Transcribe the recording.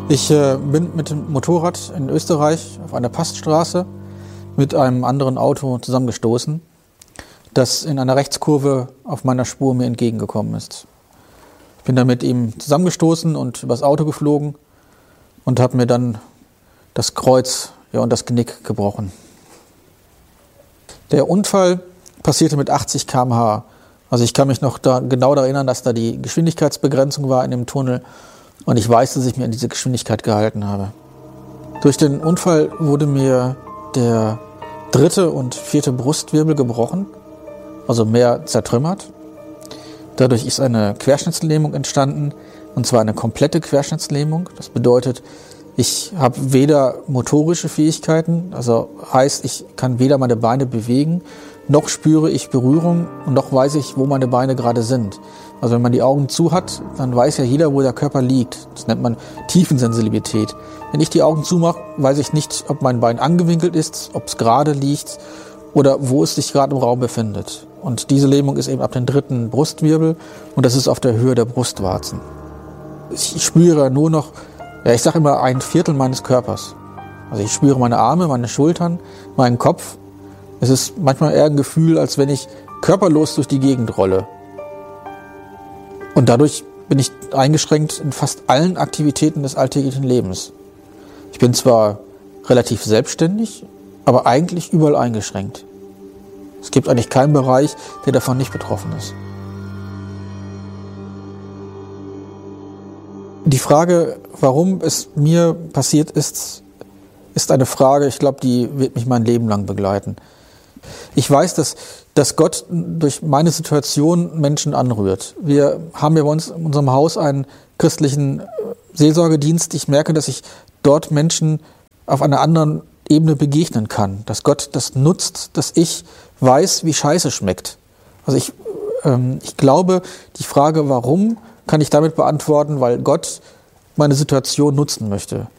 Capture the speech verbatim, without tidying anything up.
Ich äh, bin mit dem Motorrad in Österreich auf einer Passstraße mit einem anderen Auto zusammengestoßen, das in einer Rechtskurve auf meiner Spur mir entgegengekommen ist. Ich bin dann mit ihm zusammengestoßen und übers Auto geflogen und habe mir dann das Kreuz ja, und das Genick gebrochen. Der Unfall passierte mit achtzig Kilometer pro Stunde. Also ich kann mich noch da, genau daran erinnern, dass da die Geschwindigkeitsbegrenzung war in dem Tunnel und ich weiß, dass ich mir an diese Geschwindigkeit gehalten habe. Durch den Unfall wurde mir der dritte und vierte Brustwirbel gebrochen, also mehr zertrümmert. Dadurch ist eine Querschnittslähmung entstanden, und zwar eine komplette Querschnittslähmung. Das bedeutet, ich habe weder motorische Fähigkeiten, also heißt, ich kann weder meine Beine bewegen, noch spüre ich Berührung und noch weiß ich, wo meine Beine gerade sind. Also wenn man die Augen zu hat, dann weiß ja jeder, wo der Körper liegt. Das nennt man Tiefensensibilität. Wenn ich die Augen zumache, weiß ich nicht, ob mein Bein angewinkelt ist, ob es gerade liegt oder wo es sich gerade im Raum befindet. Und diese Lähmung ist eben ab dem dritten Brustwirbel und das ist auf der Höhe der Brustwarzen. Ich spüre nur noch, ja, ich sage immer ein Viertel meines Körpers. Also ich spüre meine Arme, meine Schultern, meinen Kopf. Es ist manchmal eher ein Gefühl, als wenn ich körperlos durch die Gegend rolle. Und dadurch bin ich eingeschränkt in fast allen Aktivitäten des alltäglichen Lebens. Ich bin zwar relativ selbstständig, aber eigentlich überall eingeschränkt. Es gibt eigentlich keinen Bereich, der davon nicht betroffen ist. Die Frage, warum es mir passiert ist, ist eine Frage, ich glaube, die wird mich mein Leben lang begleiten. Ich weiß, dass, dass Gott durch meine Situation Menschen anrührt. Wir haben ja bei uns in unserem Haus einen christlichen Seelsorgedienst. Ich merke, dass ich dort Menschen auf einer anderen Ebene begegnen kann. Dass Gott das nutzt, dass ich weiß, wie Scheiße schmeckt. Also ich, ähm, ich glaube, die Frage, warum, kann ich damit beantworten, weil Gott meine Situation nutzen möchte.